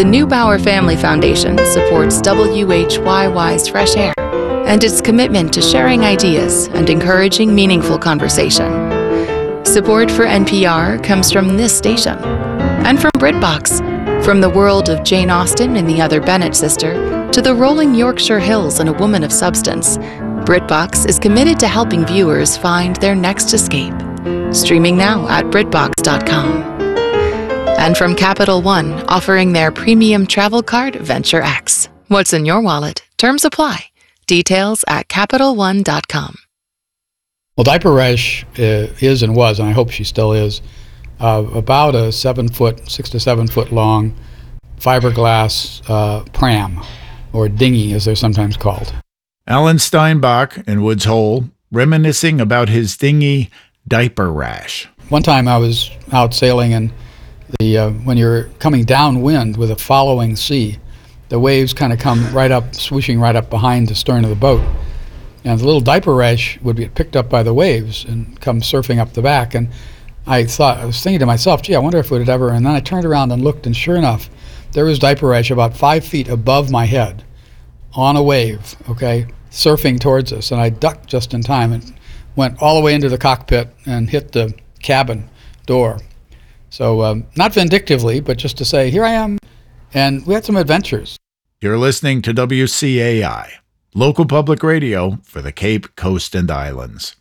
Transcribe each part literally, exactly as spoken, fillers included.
The Neubauer Family Foundation supports W H Y Y's Fresh Air and its commitment to sharing ideas and encouraging meaningful conversation. Support for N P R comes from this station and from BritBox, from the world of Jane Austen and the Other Bennet Sister to the rolling Yorkshire Hills and A Woman of Substance. BritBox is committed to helping viewers find their next escape. Streaming now at BritBox dot com. And from Capital One, offering their premium travel card, Venture X. What's in your wallet? Terms apply. Details at Capital One dot com. Well, Diaper Rash uh, is and was, and I hope she still is, uh, about a seven foot, six to seven foot long fiberglass uh, pram, or dinghy as they're sometimes called. Alan Steinbach in Woods Hole, reminiscing about his dinghy Diaper Rash. One time I was out sailing, and the uh, when you're coming downwind with a following sea, the waves kind of come right up, swooshing right up behind the stern of the boat. And the little Diaper Rash would get picked up by the waves and come surfing up the back. And I thought, I was thinking to myself, gee, I wonder if it would ever, and then I turned around and looked, and sure enough, there was Diaper Rash about five feet above my head on a wave, okay, surfing towards us. And I ducked just in time and went all the way into the cockpit and hit the cabin door. So um, not vindictively, but just to say, here I am. And we had some adventures. You're listening to W C A I, local public radio for the Cape Coast and Islands.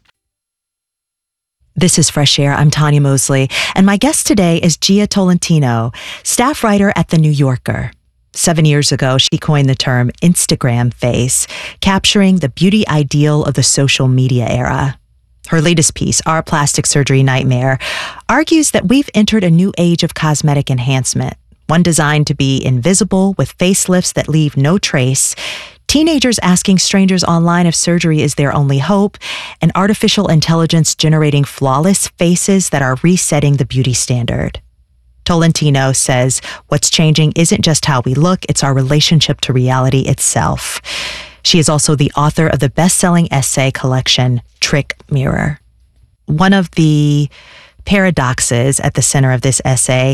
This is Fresh Air. I'm Tanya Mosley, and my guest today is Jia Tolentino, staff writer at The New Yorker. Seven years ago, she coined the term Instagram face, capturing the beauty ideal of the social media era. Her latest piece, Our Plastic Surgery Nightmare, argues that we've entered a new age of cosmetic enhancement, one designed to be invisible with facelifts that leave no trace, teenagers asking strangers online if surgery is their only hope, and artificial intelligence generating flawless faces that are resetting the beauty standard. Tolentino says what's changing isn't just how we look, it's our relationship to reality itself. She is also the author of the best-selling essay collection, Trick Mirror. One of the paradoxes at the center of this essay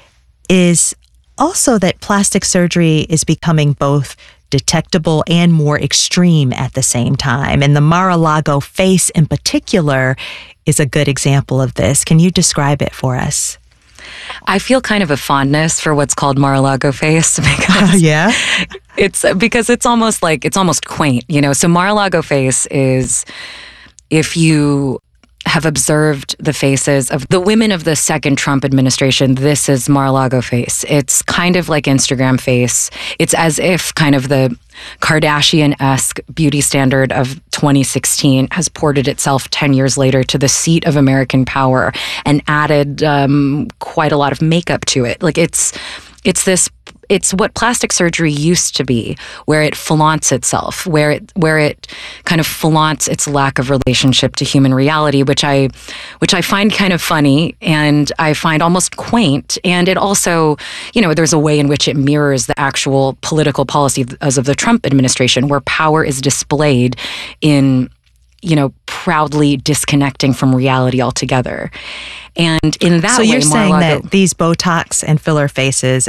is also that plastic surgery is becoming both detectable and more extreme at the same time. And the Mar-a-Lago face in particular is a good example of this. Can you describe it for us? I feel kind of a fondness for what's called Mar-a-Lago face because yeah, it's because it's almost like it's almost quaint, you know. So Mar-a-Lago face is, if you have observed the faces of the women of the second Trump administration, this is Mar-a-Lago face. It's kind of like Instagram face. It's as if kind of the Kardashian-esque beauty standard of twenty sixteen has ported itself ten years later to the seat of American power and added um, quite a lot of makeup to it. Like it's, it's this, it's what plastic surgery used to be, where it flaunts itself, where it, where it kind of flaunts its lack of relationship to human reality, which I, which I find kind of funny and I find almost quaint. And it also, you know, there's a way in which it mirrors the actual political policy as of the Trump administration, where power is displayed in, you know, proudly disconnecting from reality altogether. And in that so way, you're saying Mar-a-Lago, that these Botox and filler faces